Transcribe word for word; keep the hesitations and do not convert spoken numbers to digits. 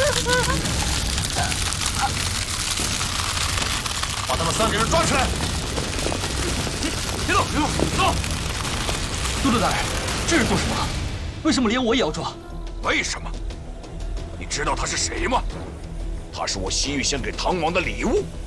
把他们三个人抓起来！别动，别动，走！都督大人，这是做什么？为什么连我也要抓？ 为什么？你知道他是谁吗？他是我西域献给唐王的礼物。